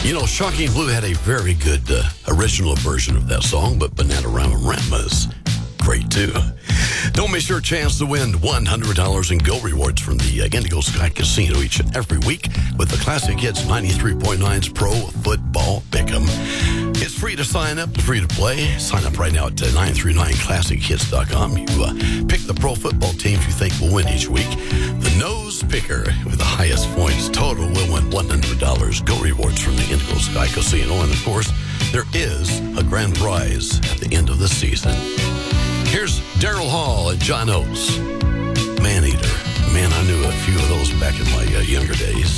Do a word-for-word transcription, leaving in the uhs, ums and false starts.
You know, Shocking Blue had a very good uh, original version of that song, but Bananarama is great too. Don't miss your chance to win one hundred dollars in Go rewards from the uh, Indigo Sky Casino each and every week with the Classic Hits ninety-three point nine's Pro Football Pick'em. It's free to sign up, free to play. Sign up right now at uh, nine three nine classic hits dot com. You uh, pick the pro football teams you think will win each week. The nose picker with the highest points total will win one hundred dollars Go rewards from the Indigo Sky Casino. And, of course, there is a grand prize at the end of the season. Here's Daryl Hall and John Oates. Man Eater. Man, I knew a few of those back in my uh, younger days.